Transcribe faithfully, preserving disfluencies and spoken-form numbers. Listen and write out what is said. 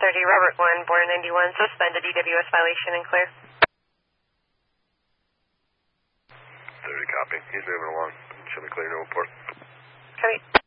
thirty, Robert one, border ninety-one, suspended E W S violation and clear. thirty, copy. He's moving along. Show me clear to report. Copy.